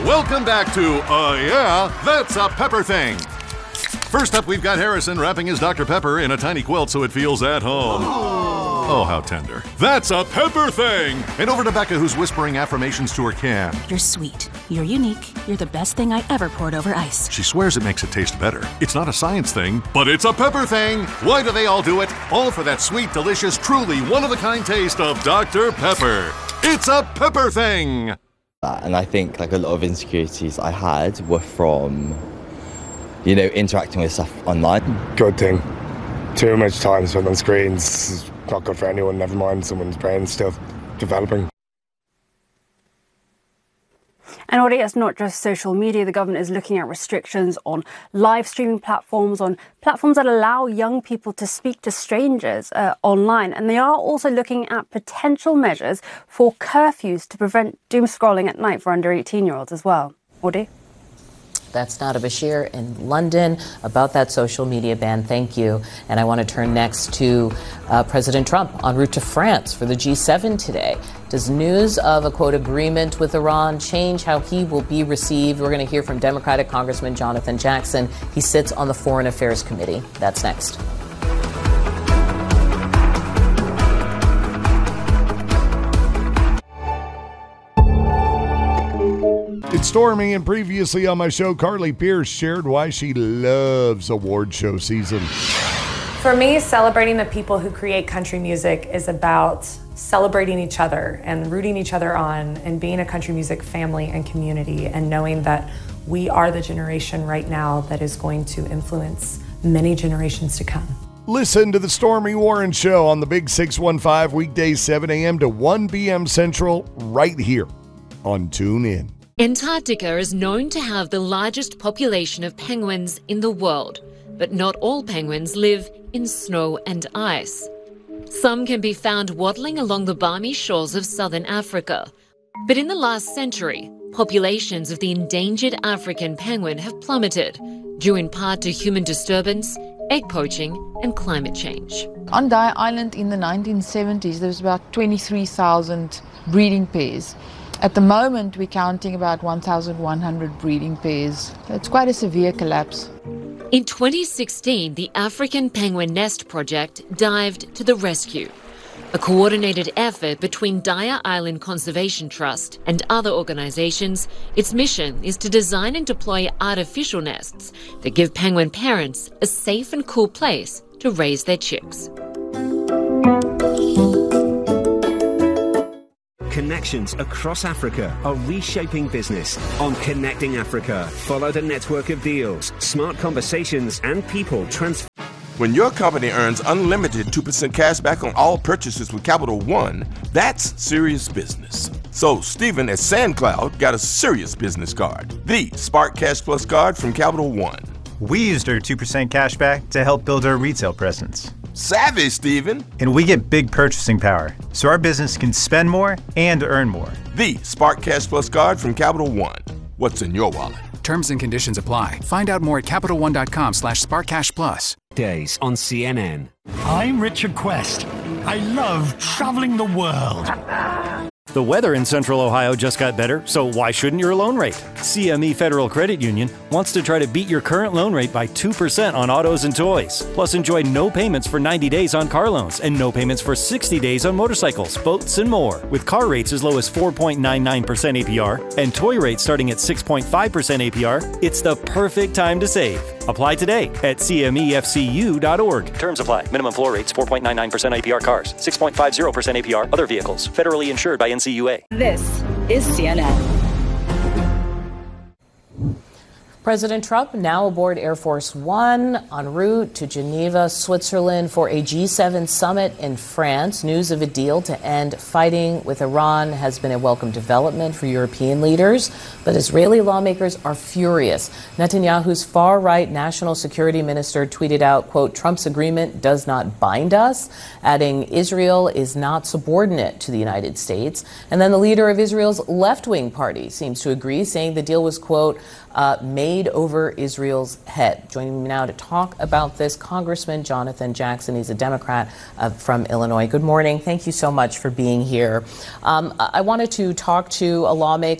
Welcome back to Yeah, That's a Pepper Thing. First up, we've got Harrison wrapping his Dr. Pepper in a tiny quilt so it feels at home. Oh, how tender. That's a Pepper Thing! And over to Becca, who's whispering affirmations to her can. You're sweet. You're unique. You're the best thing I ever poured over ice. She swears it makes it taste better. It's not a science thing, but it's a pepper thing. Why do they all do it? All for that sweet, delicious, truly one-of-a-kind taste of Dr. Pepper. It's a Pepper Thing! And I think like a lot of insecurities I had were from, interacting with stuff online. Good thing. Too much time spent on screens is not good for anyone, never mind someone's brain still developing. And already it's not just social media. The government is looking at restrictions on live streaming platforms, on platforms that allow young people to speak to strangers online. And they are also looking at potential measures for curfews to prevent doom scrolling at night for under 18-year-olds as well. Audie? That's Nada Bashir in London about that social media ban. Thank you. And I want to turn next to President Trump en route to France for the G7 today. Does news of a, quote, agreement with Iran change how he will be received? We're going to hear from Democratic Congressman Jonathan Jackson. He sits on the Foreign Affairs Committee. That's next. It's Stormy, and previously on my show, Carly Pierce shared why she loves award show season. For me, celebrating the people who create country music is about celebrating each other and rooting each other on and being a country music family and community and knowing that we are the generation right now that is going to influence many generations to come. Listen to the Stormy Warren Show on the Big 615 weekdays 7 a.m. to 1 p.m. Central right here on TuneIn. Antarctica is known to have the largest population of penguins in the world, but not all penguins live in snow and ice. Some can be found waddling along the balmy shores of southern Africa. But in the last century, populations of the endangered African penguin have plummeted, due in part to human disturbance, egg poaching, and climate change. On Dyer Island in the 1970s, there was about 23,000 breeding pairs. At the moment, we're counting about 1,100 breeding pairs. It's quite a severe collapse. In 2016, the African Penguin Nest Project dived to the rescue. A coordinated effort between Dyer Island Conservation Trust and other organizations, its mission is to design and deploy artificial nests that give penguin parents a safe and cool place to raise their chicks. Connections across Africa are reshaping business on Connecting Africa. Follow the network of deals, smart conversations, and people transfer. When your company earns unlimited 2% cash back on all purchases with Capital One, that's serious business. So Stephen at SandCloud got a serious business card, the Spark Cash Plus card from Capital One. We used our 2% cash back to help build our retail presence. Savvy, Stephen. And we get big purchasing power, so our business can spend more and earn more. The Spark Cash Plus card from Capital One. What's in your wallet? Terms and conditions apply. Find out more at CapitalOne.com/SparkCashPlus. Days on CNN. I'm Richard Quest. I love traveling the world. The weather in Central Ohio just got better, so why shouldn't your loan rate? CME Federal Credit Union wants to try to beat your current loan rate by 2% on autos and toys. Plus, enjoy no payments for 90 days on car loans and no payments for 60 days on motorcycles, boats, and more. With car rates as low as 4.99% APR and toy rates starting at 6.5% APR, it's the perfect time to save. Apply today at cmefcu.org. Terms apply. Minimum floor rates 4.99% APR cars, 6.50% APR other vehicles. Federally insured by NCUA. This is CNN. President Trump now aboard Air Force One en route to Geneva, Switzerland for a G7 summit in France. News of a deal to end fighting with Iran has been a welcome development for European leaders, but Israeli lawmakers are furious. Netanyahu's far-right national security minister tweeted out, quote, Trump's agreement does not bind us, adding Israel is not subordinate to the United States. And then the leader of Israel's left-wing party seems to agree, saying the deal was, quote, made over Israel's head. Joining me now to talk about this, Congressman Jonathan Jackson. He's a Democrat from Illinois. Good morning. Thank you so much for being here. I wanted to talk to a lawmaker